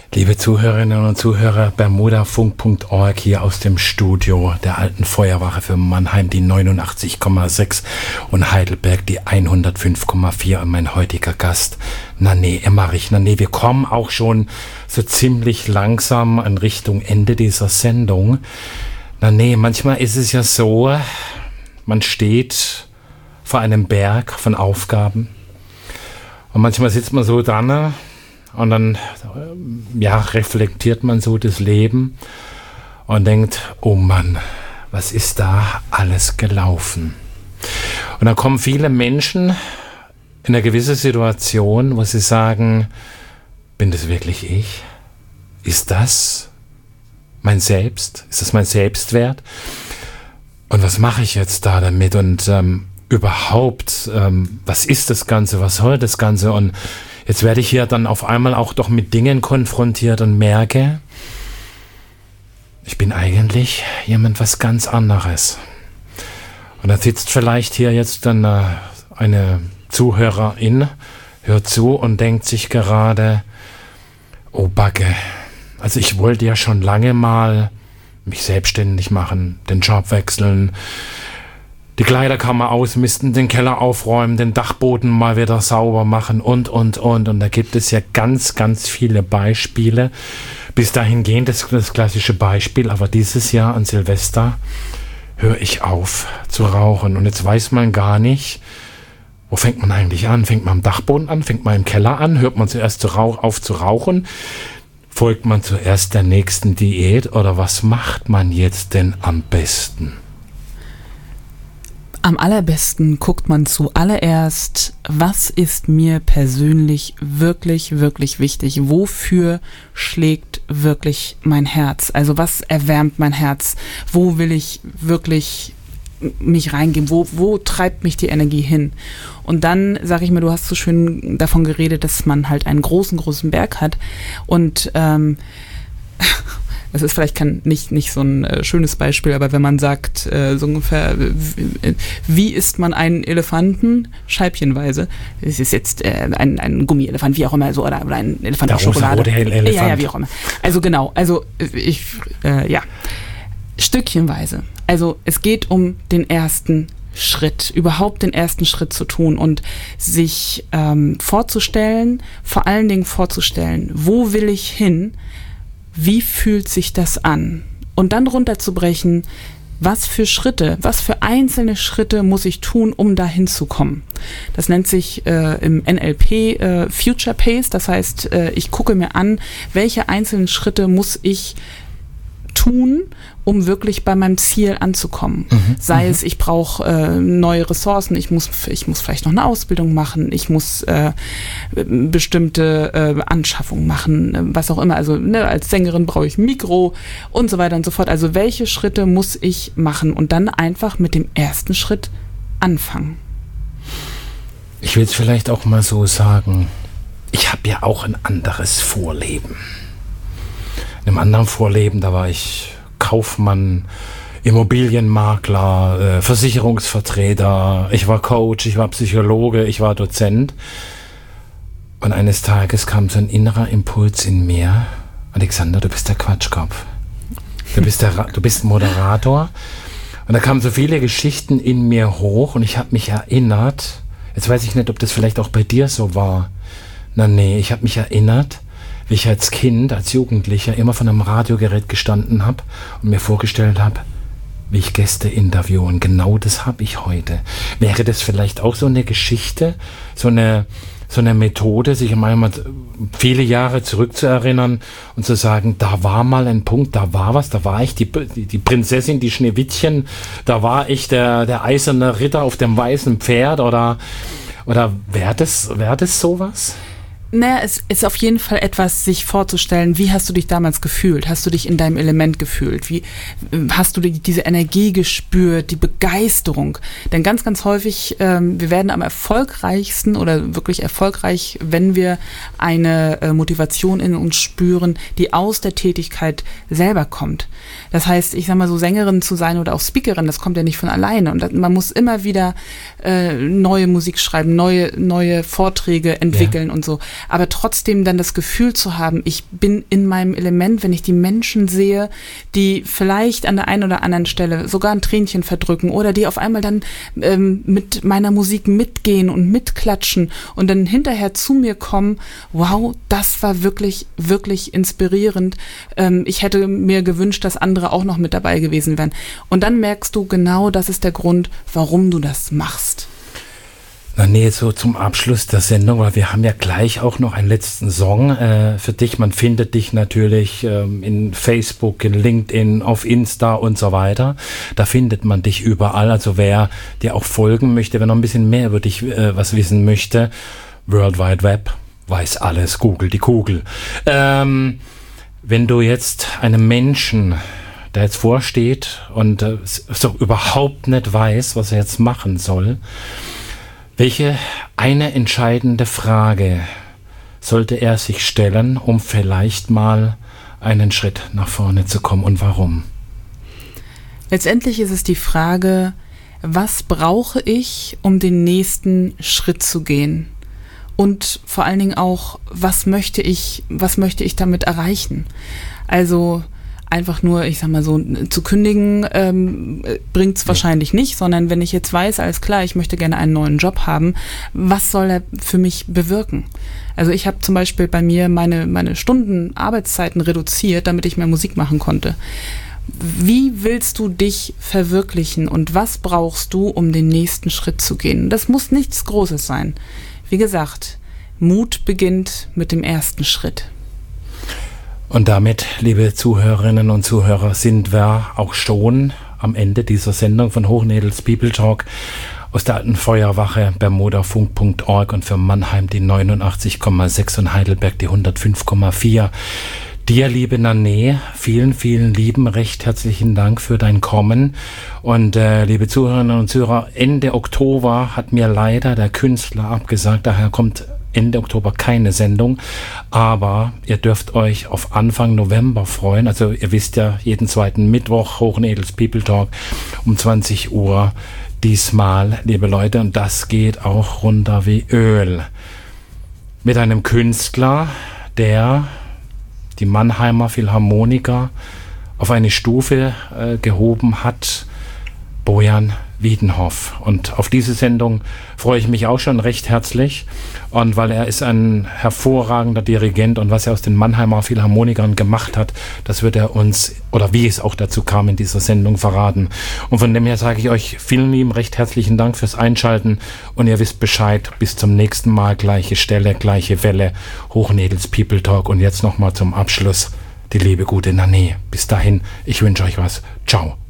Liebe Zuhörerinnen und Zuhörer, bermudafunk.org hier aus dem Studio der alten Feuerwache für Mannheim, die 89,6 und Heidelberg, die 105,4 und mein heutiger Gast, Nané Emmerich. Nané, wir kommen auch schon so ziemlich langsam in Richtung Ende dieser Sendung. Nané, manchmal ist es ja so, man steht vor einem Berg von Aufgaben und manchmal sitzt man so dran und dann reflektiert man so das Leben und denkt, oh Mann, was ist da alles gelaufen? Und dann kommen viele Menschen in eine gewisse Situation, wo sie sagen, bin das wirklich ich? Ist das mein Selbst? Ist das mein Selbstwert? Und was mache ich jetzt da damit? Und überhaupt, was ist das Ganze? Was soll das Ganze? Und jetzt werde ich hier dann auf einmal auch doch mit Dingen konfrontiert und merke, ich bin eigentlich jemand was ganz anderes. Und da sitzt vielleicht hier jetzt dann eine Zuhörerin, hört zu und denkt sich gerade, oh Backe, also ich wollte ja schon lange mal mich selbstständig machen, den Job wechseln, die Kleiderkammer ausmisten, den Keller aufräumen, den Dachboden mal wieder sauber machen und. Und da gibt es ja ganz, ganz viele Beispiele. Bis dahin gehen das klassische Beispiel, aber dieses Jahr an Silvester höre ich auf zu rauchen. Und jetzt weiß man gar nicht, wo fängt man eigentlich an? Fängt man am Dachboden an? Fängt man im Keller an? Hört man zuerst auf zu rauchen? Folgt man zuerst der nächsten Diät? Oder was macht man jetzt denn am besten? Am allerbesten guckt man zuallererst, was ist mir persönlich wirklich, wirklich wichtig? Wofür schlägt wirklich mein Herz? Also was erwärmt mein Herz? Wo will ich wirklich mich reingeben? Wo treibt mich die Energie hin? Und dann sage ich mir, du hast so schön davon geredet, dass man halt einen großen, großen Berg hat und es ist vielleicht nicht so ein schönes Beispiel, aber wenn man sagt, so ungefähr, wie isst man einen Elefanten? Scheibchenweise. Es ist jetzt ein Gummielefant, wie auch immer, so, oder ein Elefant aus Schokolade. Elefant. Ja, wie auch immer. Also genau, stückchenweise. Also es geht um den ersten Schritt, überhaupt den ersten Schritt zu tun und sich vorzustellen, vor allen Dingen vorzustellen, wo will ich hin? Wie fühlt sich das an? Und dann runterzubrechen, was für einzelne Schritte muss ich tun, um dahin zu kommen? Das nennt sich im NLP Future Pace. Das heißt, ich gucke mir an, welche einzelnen Schritte muss ich tun, um wirklich bei meinem Ziel anzukommen. Sei es, ich brauche neue Ressourcen, ich muss vielleicht noch eine Ausbildung machen, ich muss bestimmte Anschaffungen machen, was auch immer. Also als Sängerin brauche ich ein Mikro und so weiter und so fort. Also welche Schritte muss ich machen und dann einfach mit dem ersten Schritt anfangen. Ich will es vielleicht auch mal so sagen, ich habe ja auch ein anderes Vorleben. In einem anderen Vorleben, da war ich Kaufmann, Immobilienmakler, Versicherungsvertreter, ich war Coach, ich war Psychologe, ich war Dozent. Und eines Tages kam so ein innerer Impuls in mir, Alexander, du bist der Quatschkopf. Du bist Moderator. Und da kamen so viele Geschichten in mir hoch und ich habe mich erinnert, jetzt weiß ich nicht, ob das vielleicht auch bei dir so war. Nee, ich habe mich erinnert, wie ich als Kind, als Jugendlicher immer von einem Radiogerät gestanden habe und mir vorgestellt habe, wie ich Gäste interviewe. Und genau das habe ich heute. Wäre das vielleicht auch so eine Geschichte, so eine Methode, sich einmal viele Jahre zurückzuerinnern und zu sagen, da war mal ein Punkt, da war was, da war ich die Prinzessin, die Schneewittchen, da war ich der eiserne Ritter auf dem weißen Pferd oder wäre das sowas? Naja, es ist auf jeden Fall etwas, sich vorzustellen, wie hast du dich damals gefühlt? Hast du dich in deinem Element gefühlt? Wie hast du diese Energie gespürt, die Begeisterung? Denn ganz, ganz häufig, wir werden am erfolgreichsten oder wirklich erfolgreich, wenn wir eine Motivation in uns spüren, die aus der Tätigkeit selber kommt. Das heißt, ich sag mal so, Sängerin zu sein oder auch Speakerin, das kommt ja nicht von alleine. Und man muss immer wieder neue Musik schreiben, neue Vorträge entwickeln und so. aber trotzdem dann das Gefühl zu haben, ich bin in meinem Element, wenn ich die Menschen sehe, die vielleicht an der einen oder anderen Stelle sogar ein Tränchen verdrücken oder die auf einmal dann mit meiner Musik mitgehen und mitklatschen und dann hinterher zu mir kommen, wow, das war wirklich, wirklich inspirierend. Ich hätte mir gewünscht, dass andere auch noch mit dabei gewesen wären. Und dann merkst du genau, das ist der Grund, warum du das machst. Na nee, so zum Abschluss der Sendung, weil wir haben ja gleich auch noch einen letzten Song für dich. Man findet dich natürlich in Facebook, in LinkedIn, auf Insta und so weiter. Da findet man dich überall. Also wer dir auch folgen möchte, wer noch ein bisschen mehr über dich was wissen möchte, World Wide Web, weiß alles, Google die Kugel. Wenn du jetzt einem Menschen, der jetzt vorsteht und so überhaupt nicht weiß, was er jetzt machen soll, welche eine entscheidende Frage sollte er sich stellen, um vielleicht mal einen Schritt nach vorne zu kommen und warum? Letztendlich ist es die Frage, was brauche ich, um den nächsten Schritt zu gehen? Und vor allen Dingen auch, was möchte ich damit erreichen? Also einfach nur, ich sag mal so, zu kündigen bringt es wahrscheinlich nicht, sondern wenn ich jetzt weiß, alles klar, ich möchte gerne einen neuen Job haben, was soll er für mich bewirken? Also ich habe zum Beispiel bei mir meine Stunden, Arbeitszeiten reduziert, damit ich mehr Musik machen konnte. Wie willst du dich verwirklichen und was brauchst du, um den nächsten Schritt zu gehen? Das muss nichts Großes sein. Wie gesagt, Mut beginnt mit dem ersten Schritt. Und damit, liebe Zuhörerinnen und Zuhörer, sind wir auch schon am Ende dieser Sendung von Hochnedels People Talk aus der alten Feuerwache, bermudafunk.org und für Mannheim die 89,6 und Heidelberg die 105,4. Dir, liebe Nané, vielen, vielen lieben, recht herzlichen Dank für dein Kommen. Und liebe Zuhörerinnen und Zuhörer, Ende Oktober hat mir leider der Künstler abgesagt, daher kommt Ende Oktober keine Sendung, aber ihr dürft euch auf Anfang November freuen. Also ihr wisst ja, jeden zweiten Mittwoch Hochnedels People Talk um 20 Uhr diesmal, liebe Leute, und das geht auch runter wie Öl. Mit einem Künstler, der die Mannheimer Philharmoniker auf eine Stufe gehoben hat, Bojan Wiedenhoff. Und auf diese Sendung freue ich mich auch schon recht herzlich. Und weil er ist ein hervorragender Dirigent und was er aus den Mannheimer Philharmonikern gemacht hat, das wird er uns, oder wie es auch dazu kam, in dieser Sendung verraten. Und von dem her sage ich euch vielen lieben, recht herzlichen Dank fürs Einschalten und ihr wisst Bescheid, bis zum nächsten Mal, gleiche Stelle, gleiche Welle, Hochnedels People Talk und jetzt nochmal zum Abschluss die liebe gute Nané. Bis dahin, ich wünsche euch was. Ciao.